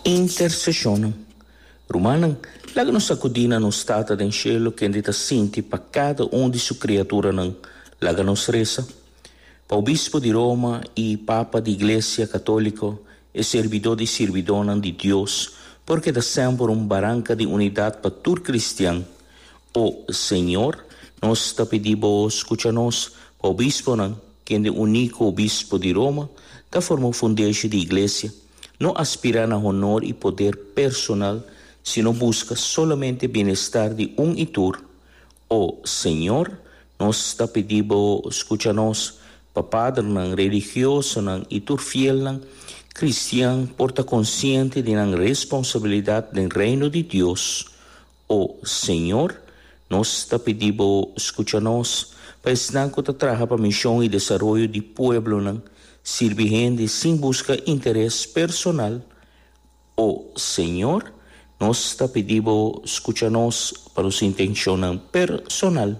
intercessionen. Romanen, laga nos sacudina no stata del cielo che andita senti peccato onde su creatura non, laga nos resa. Pa obispo di Roma e papa di Iglesia Católico e servidor di servidona di Dios, porque da sempre barranca de unidade para todo cristiano. O Senhor, nós te pedimos, escucha-nos, para o obispo, que é o único obispo de Roma, que formou fundeixa de igreja, não aspira a honor e poder personal, sino busca solamente bem-estar de e tur. O Senhor, nós te pedimos, escucha-nos, para padre religioso e tur fiel, cristiano, porta consciente de la responsabilidade del reino de Deus. O Senhor, nós te pedimos, escucha-nos, para ensinar que trabalha para a missão e desenvolvimento do povo, servindo sem buscar interesse personal. O Senhor, nós te pedimos, escucha-nos, para sua intenção personal.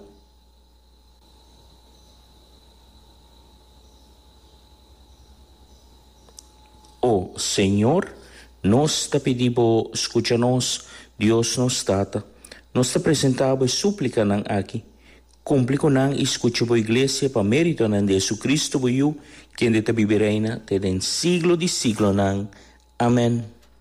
O Senhor, nós te pedimos, escucha-nos, Deus nos trata. Nós te apresentamos e súplica aqui. Cumpre com e escucha a igreja para mérito de Jesus Cristo, que te viverá até em siglo de siglo. Amém.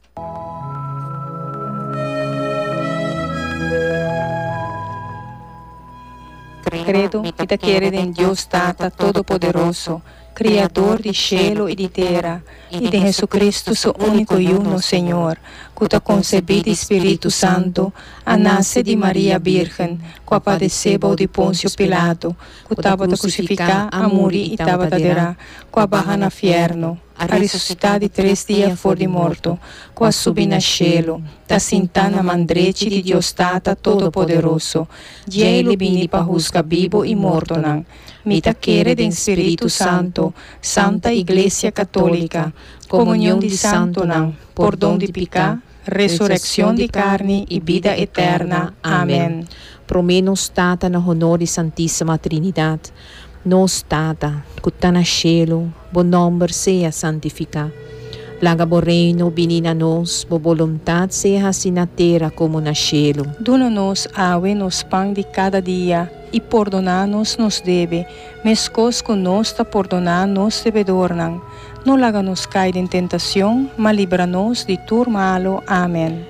Credo que te quiere em Deus Tata Todo-Poderoso, Criador de cielo e de terra, e de Jesucristo, su único e uno Senhor, que te concebida Espírito Santo, a nasce de Maria Virgem, que padeceu de Pôncio Pilato, que estava a crucificar, a morir e estava a derrar, que a barra na fierno, a ressuscitar de 3 dias fora de morto, que a subir na cielo, ta sentar na mandrete de Deus Tata Todo-Poderoso, de ele vini para juzgar vivo e morto não. Mita quere de Espírito Santo, Santa Igreja Católica, comunhão de santo não, perdão de pecado, ressurreição de carne e vida eterna. Amém. Promenos Tata na honor de Santíssima Trinidade, nos Tata, que está na cielo, bom nome seja santificado. Laga bo reino, vinina nos, bo voluntad seja assim na terra como na cielo. Dona-nos awe nos pão de cada dia, e perdona-nos nos deve, mescos conosco perdonar nos devedor não. Não laga-nos cair em tentação, mas livra-nos de tudo malo. Amém.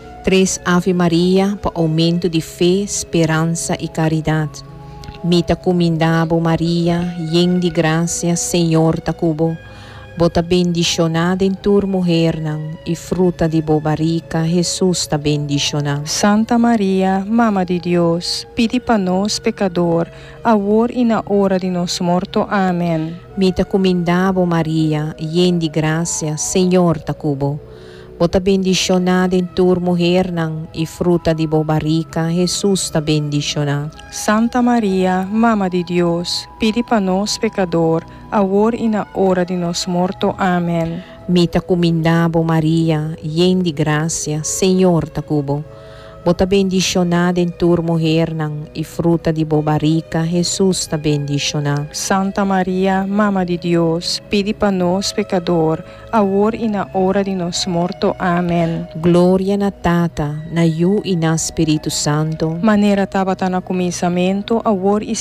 3 Ave Maria, para aumento de fé, esperança e caridade. Mita comendabo Maria, yen de graça, Senhor ta cubo. Bota bendicionada em tur mulher não, e fruta de bobarica, Jesus ta bendicionado. Santa Maria, Mama de Deus, pedi para nós pecador, agora e na hora de nosso morto. Amém. Mita comendabo Maria, yen de graça, Senhor ta cubo. Bota bendicionada em tur mulher não, e fruta de bobarica, Jesus ta bendicionado. Santa Maria, Mama de Deus, pedi para nós pecador, agora e na hora de nosso morto. Amém. Mita comendabo Maria, yen de graça, Senhor ta cubo. Bota bendicionada em tur mulher não, e fruta de bobarica, Jesus ta bendicionado. Santa Maria, Mama de Deus, pedi para nós pecador, agora e na hora de nosso morto. Amém. Glória na Tata, na Yu e na Espírito Santo. Maneira estava na começamento, agora e